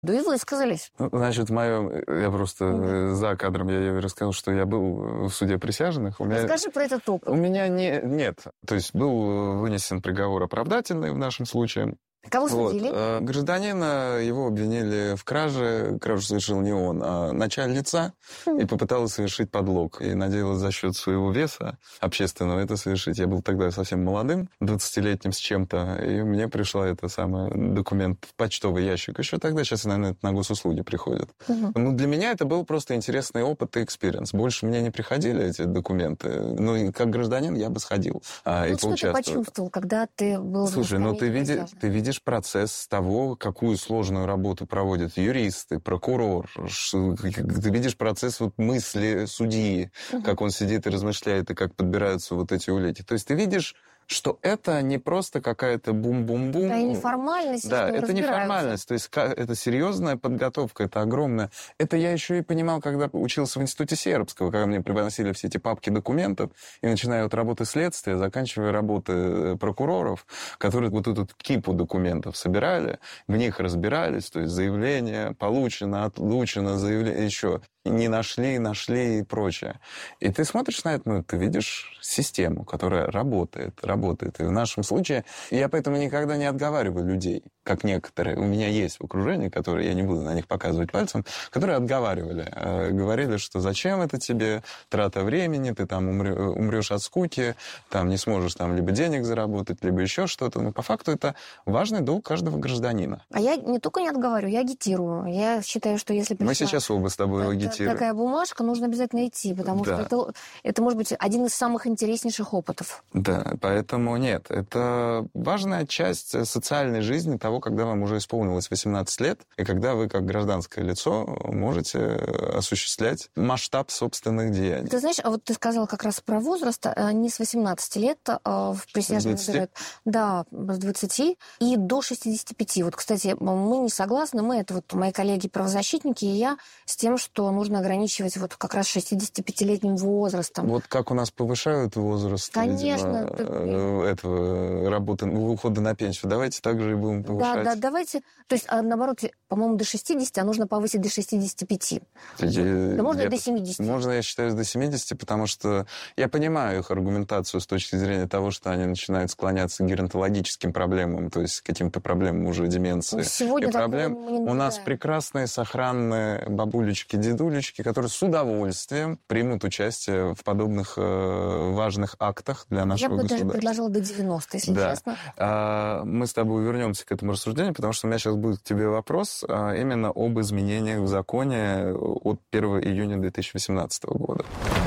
Да и высказались. Ну, значит, я просто за кадром я рассказал, что я был в суде присяжных. Расскажи про этот опыт. У меня нет. То есть был вынесен приговор оправдательный в нашем случае. Кого судили? Гражданина, его обвинили в краже. Кражу совершил не он, а начальница. И попыталась совершить подлог. И надеялась за счет своего веса общественного это совершить. Я был тогда совсем молодым, 20-летним с чем-то. И мне пришла документ в почтовый ящик. Еще тогда, сейчас, наверное, это на госуслуги приходит. Ну, для меня это был просто интересный опыт и экспириенс. Больше мне не приходили эти документы. Ну, и как гражданин я бы сходил и что ты почувствовал, когда ты был... Слушай, ты видишь процесс того, какую сложную работу проводят юристы, прокурор. Ты видишь процесс мысли судьи, как он сидит и размышляет, и как подбираются эти улики. То есть ты видишь, что это не просто какая-то бум-бум-бум. Да, и неформальность. Да, это неформальность. То есть это серьезная подготовка, это огромная. Это я еще и понимал, когда учился в институте Сербского, когда мне приносили все эти папки документов, и начиная от работы следствия, заканчивая работы прокуроров, которые эту кипу документов собирали, в них разбирались, то есть заявление получено, отлучено, заявление еще не нашли и прочее. И ты смотришь на это, ты видишь систему, которая работает. И в нашем случае я поэтому никогда не отговариваю людей, как некоторые. У меня есть в окружении, которые, я не буду на них показывать пальцем, которые отговаривали. Говорили, что зачем это тебе, трата времени, ты там умрешь от скуки, там не сможешь либо денег заработать, либо еще что-то. Но по факту это важный долг каждого гражданина. А я не только не отговариваю, я агитирую. Я считаю, что если пришла... Мы сейчас оба с тобой агитируем. Такая бумажка, нужно обязательно идти, потому что это может быть один из самых интереснейших опытов. Да, поэтому нет. Это важная часть социальной жизни того, когда вам уже исполнилось 18 лет, и когда вы, как гражданское лицо, можете осуществлять масштаб собственных деяний. Ты знаешь, а ты сказал как раз про возраст, не с 18 лет в присяжных выбирают. Да, с 20 и до 65. Кстати, мы не согласны, это мои коллеги-правозащитники и я, с тем, что нужно ограничивать как раз 65-летним возрастом. Как у нас повышают возраст, конечно, ухода на пенсию. Давайте также и будем повышать. Да, давайте. То есть, наоборот, по-моему, до 60, а нужно повысить до 65. Можно до 70. Можно, я считаю, до 70, потому что я понимаю их аргументацию с точки зрения того, что они начинают склоняться к геронтологическим проблемам, то есть к каким-то проблемам уже деменции. Сегодня и проблем. У нас прекрасные, сохранные бабулечки, дедулечки, которые с удовольствием примут участие в подобных важных актах для нашего государства. Я бы даже предложила до 90, если честно. Мы с тобой вернемся к этому рассуждению, потому что у меня сейчас будет к тебе вопрос именно об изменениях в законе от 1 июня 2018 года.